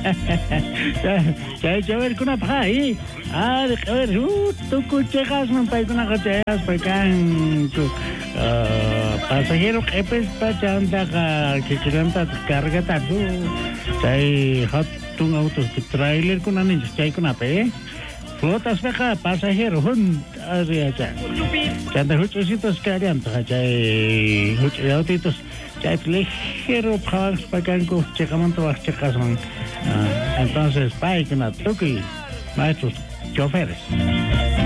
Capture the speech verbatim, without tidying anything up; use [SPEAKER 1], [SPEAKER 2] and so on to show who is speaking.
[SPEAKER 1] chay chaywarkunapaq hay ari q'awir tukuchejasman paykunaqa chayaspa kanku pasajero q'ipispa chantaqa kikinantata cargataku chay hatun autos trailerkuna ninchik chaykunapi flotaspqa pasajero junta ariacha chanta huch'usitos kallantaqa chay huch'uy autitos chay ligero paqaspa kanku chiqamanta waqchiqasman entonces paykuna tukuy maestros choferes